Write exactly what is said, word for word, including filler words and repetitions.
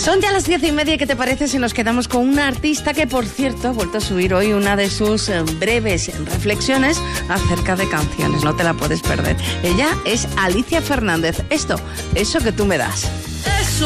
Son ya las diez y media. ¿Qué te parece si nos quedamos con una artista que, por cierto, ha vuelto a subir hoy una de sus eh, breves reflexiones acerca de canciones? No te la puedes perder. Ella es Alicia Fernández. Esto, eso que tú me das.